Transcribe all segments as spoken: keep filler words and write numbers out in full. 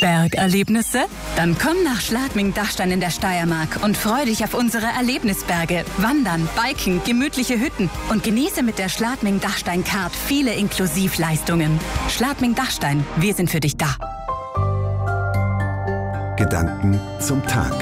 Bergerlebnisse? Dann komm nach Schladming-Dachstein in der Steiermark und freu dich auf unsere Erlebnisberge, Wandern, Biken, gemütliche Hütten und genieße mit der Schladming-Dachstein-Card viele Inklusivleistungen. Schladming-Dachstein, wir sind für dich da. Gedanken zum Tag.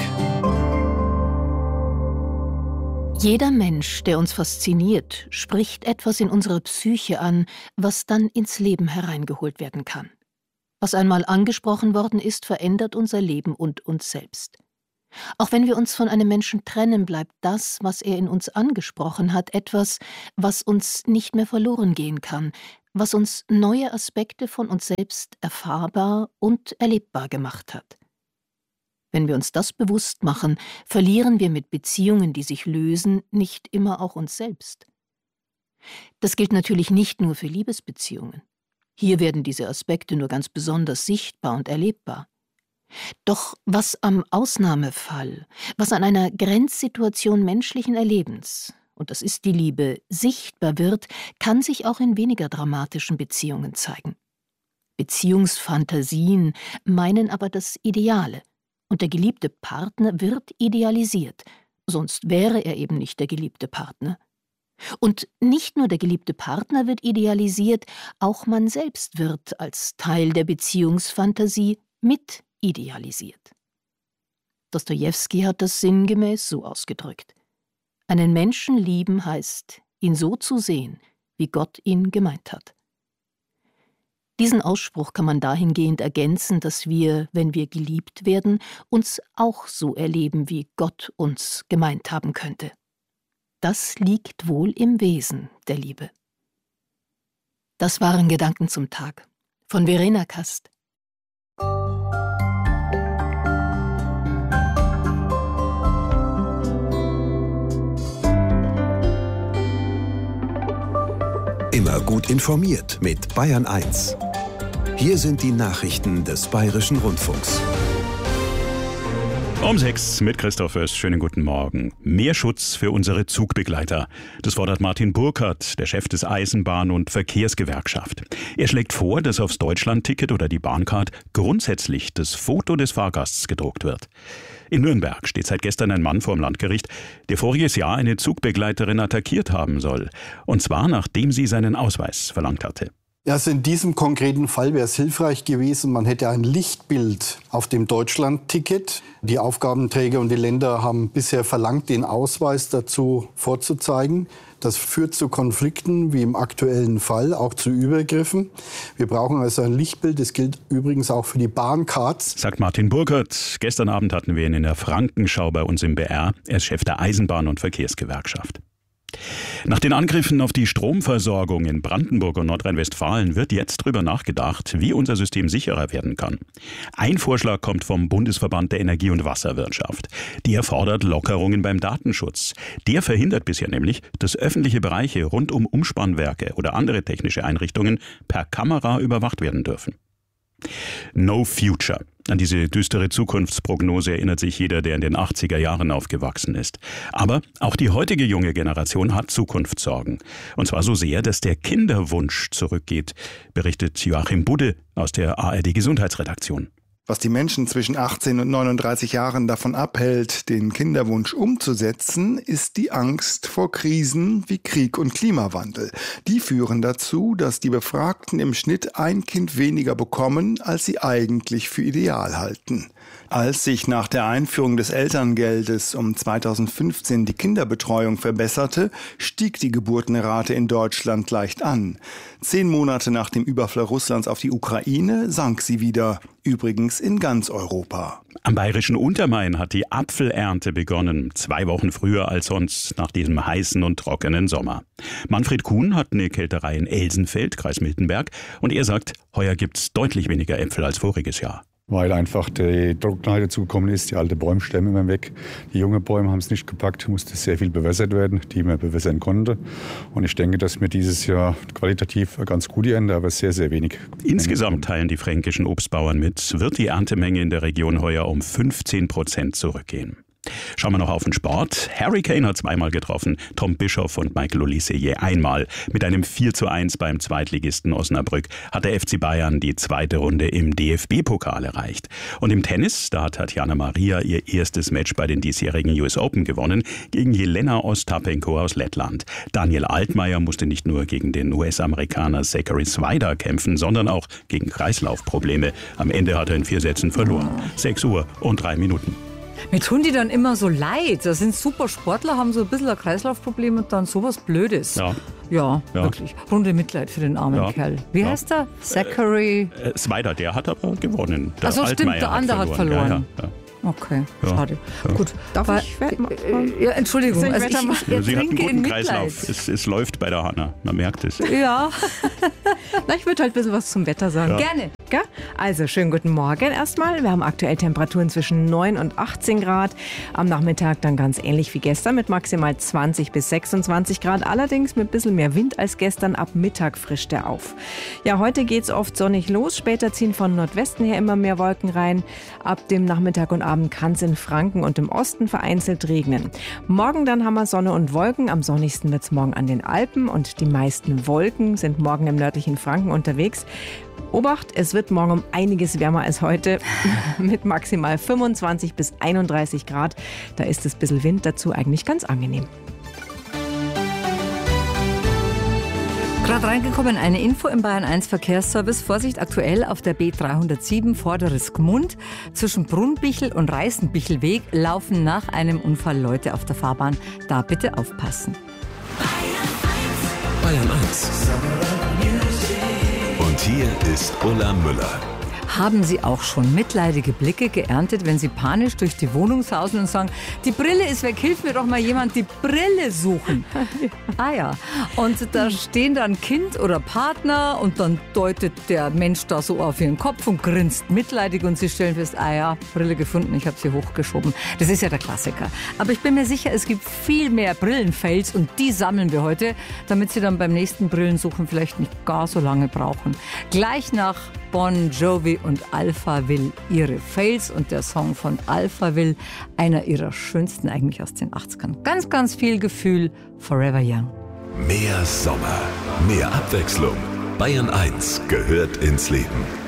Jeder Mensch, der uns fasziniert, spricht etwas in unserer Psyche an, was dann ins Leben hereingeholt werden kann. Was einmal angesprochen worden ist, verändert unser Leben und uns selbst. Auch wenn wir uns von einem Menschen trennen, bleibt das, was er in uns angesprochen hat, etwas, was uns nicht mehr verloren gehen kann, was uns neue Aspekte von uns selbst erfahrbar und erlebbar gemacht hat. Wenn wir uns das bewusst machen, verlieren wir mit Beziehungen, die sich lösen, nicht immer auch uns selbst. Das gilt natürlich nicht nur für Liebesbeziehungen. Hier werden diese Aspekte nur ganz besonders sichtbar und erlebbar. Doch was am Ausnahmefall, was an einer Grenzsituation menschlichen Erlebens, und das ist die Liebe, sichtbar wird, kann sich auch in weniger dramatischen Beziehungen zeigen. Beziehungsfantasien meinen aber das Ideale, und der geliebte Partner wird idealisiert, sonst wäre er eben nicht der geliebte Partner. Und nicht nur der geliebte Partner wird idealisiert, auch man selbst wird als Teil der Beziehungsfantasie mit idealisiert. Dostojewski hat das sinngemäß so ausgedrückt: Einen Menschen lieben heißt, ihn so zu sehen, wie Gott ihn gemeint hat. Diesen Ausspruch kann man dahingehend ergänzen, dass wir, wenn wir geliebt werden, uns auch so erleben, wie Gott uns gemeint haben könnte. Das liegt wohl im Wesen der Liebe. Das waren Gedanken zum Tag von Verena Kast. Immer gut informiert mit Bayern eins. Hier sind die Nachrichten des Bayerischen Rundfunks. Um sechs mit Christoph Öst. Schönen guten Morgen. Mehr Schutz für unsere Zugbegleiter. Das fordert Martin Burkhardt, der Chef des Eisenbahn- und Verkehrsgewerkschaft. Er schlägt vor, dass aufs Deutschlandticket oder die Bahncard grundsätzlich das Foto des Fahrgasts gedruckt wird. In Nürnberg steht seit gestern ein Mann vor dem Landgericht, der voriges Jahr eine Zugbegleiterin attackiert haben soll. Und zwar, nachdem sie seinen Ausweis verlangt hatte. Also in diesem konkreten Fall wäre es hilfreich gewesen, man hätte ein Lichtbild auf dem Deutschlandticket. Die Aufgabenträger und die Länder haben bisher verlangt, den Ausweis dazu vorzuzeigen. Das führt zu Konflikten, wie im aktuellen Fall, auch zu Übergriffen. Wir brauchen also ein Lichtbild. Das gilt übrigens auch für die Bahncards. Sagt Martin Burkhardt. Gestern Abend hatten wir ihn in der Frankenschau bei uns im B R. Er ist Chef der Eisenbahn- und Verkehrsgewerkschaft. Nach den Angriffen auf die Stromversorgung in Brandenburg und Nordrhein-Westfalen wird jetzt darüber nachgedacht, wie unser System sicherer werden kann. Ein Vorschlag kommt vom Bundesverband der Energie- und Wasserwirtschaft. Der fordert Lockerungen beim Datenschutz. Der verhindert bisher nämlich, dass öffentliche Bereiche rund um Umspannwerke oder andere technische Einrichtungen per Kamera überwacht werden dürfen. No Future. An diese düstere Zukunftsprognose erinnert sich jeder, der in den achtziger Jahren aufgewachsen ist. Aber auch die heutige junge Generation hat Zukunftssorgen. Und zwar so sehr, dass der Kinderwunsch zurückgeht, berichtet Joachim Budde aus der A R D-Gesundheitsredaktion. Was die Menschen zwischen achtzehn und neununddreißig Jahren davon abhält, den Kinderwunsch umzusetzen, ist die Angst vor Krisen wie Krieg und Klimawandel. Die führen dazu, dass die Befragten im Schnitt ein Kind weniger bekommen, als sie eigentlich für ideal halten. Als sich nach der Einführung des Elterngeldes um zweitausendfünfzehn die Kinderbetreuung verbesserte, stieg die Geburtenrate in Deutschland leicht an. Zehn Monate nach dem Überfall Russlands auf die Ukraine sank sie wieder, übrigens in ganz Europa. Am bayerischen Untermain hat die Apfelernte begonnen, zwei Wochen früher als sonst nach diesem heißen und trockenen Sommer. Manfred Kuhn hat eine Kälterei in Elsenfeld, Kreis Miltenberg, und er sagt, heuer gibt's deutlich weniger Äpfel als voriges Jahr. Weil einfach die Trockenheit dazugekommen ist, die alten Bäume waren weg. Die jungen Bäume haben es nicht gepackt, musste sehr viel bewässert werden, die man bewässern konnte. Und ich denke, dass wir dieses Jahr qualitativ eine ganz gute Ernte, aber sehr, sehr wenig. Insgesamt teilen die fränkischen Obstbauern mit, wird die Erntemenge in der Region heuer um fünfzehn Prozent zurückgehen. Schauen wir noch auf den Sport. Harry Kane hat zweimal getroffen, Tom Bischoff und Michael Olise je einmal. Mit einem vier zu eins beim Zweitligisten Osnabrück hat der F C Bayern die zweite Runde im D F B-Pokal erreicht. Und im Tennis, da hat Tatjana Maria ihr erstes Match bei den diesjährigen U S Open gewonnen, gegen Jelena Ostapenko aus Lettland. Daniel Altmaier musste nicht nur gegen den U S-Amerikaner Zachary Swider kämpfen, sondern auch gegen Kreislaufprobleme. Am Ende hat er in vier Sätzen verloren. sechs Uhr und drei Minuten. Mir tun die dann immer so leid. Das sind super Sportler, haben so ein bisschen ein Kreislaufproblem und dann sowas Blödes. Ja. Ja, Ja. wirklich. Runde Mitleid für den armen Ja. Kerl. Wie Ja. heißt er? Zachary. Äh, Swider, der hat aber gewonnen. Der Ach so, stimmt, Altmaier der andere hat verloren. Ja, ja, ja. Okay, Ja. schade. Ja. Gut. Darf Weil- ich wetten? äh, Ja, Entschuldigung. Soll ich Also ich, weitermachen? ich, Ja, sie hat einen trinke in guten Mitleid. Kreislauf. Es, es läuft bei der Hanna, man merkt es. Ja, Na, ich würde halt ein bisschen was zum Wetter sagen. gerne. Gell? Also, schönen guten Morgen erstmal. Wir haben aktuell Temperaturen zwischen neun und achtzehn Grad. Am Nachmittag dann ganz ähnlich wie gestern mit maximal zwanzig bis sechsundzwanzig Grad. Allerdings mit ein bisschen mehr Wind als gestern. Ab Mittag frischt er auf. Ja, heute geht es oft sonnig los. Später ziehen von Nordwesten her immer mehr Wolken rein. Ab dem Nachmittag und Abend kann es in Franken und im Osten vereinzelt regnen. Morgen dann haben wir Sonne und Wolken. Am sonnigsten wird es morgen an den Alpen. Und die meisten Wolken sind morgen im nördlichen Franken unterwegs. Obacht, es wird morgen um einiges wärmer als heute mit maximal fünfundzwanzig bis einunddreißig Grad. Da ist es ein bisschen Wind dazu eigentlich ganz angenehm. Gerade reingekommen, eine Info im Bayern eins Verkehrsservice. Vorsicht, aktuell auf der B dreihundertsieben Vorderes Gmund. Zwischen Brunnbichel und Reißenbichelweg laufen nach einem Unfall Leute auf der Fahrbahn. Da bitte aufpassen. Bayern eins. Und hier ist Ulla Müller. Haben Sie auch schon mitleidige Blicke geerntet, wenn Sie panisch durch die Wohnung sausen und sagen, die Brille ist weg, hilf mir doch mal jemand, die Brille suchen. Ah ja, und da stehen dann Kind oder Partner und dann deutet der Mensch da so auf ihren Kopf und grinst mitleidig und Sie stellen fest, ah ja, Brille gefunden, ich habe sie hochgeschoben. Das ist ja der Klassiker. Aber ich bin mir sicher, es gibt viel mehr Brillenfails und die sammeln wir heute, damit Sie dann beim nächsten Brillensuchen vielleicht nicht gar so lange brauchen. Gleich nach Bon Jovi und Alphaville ihre Fails und der Song von Alphaville, einer ihrer schönsten eigentlich aus den achtzigern. Ganz, ganz viel Gefühl, Forever Young. Mehr Sommer, mehr Abwechslung. Bayern eins gehört ins Leben.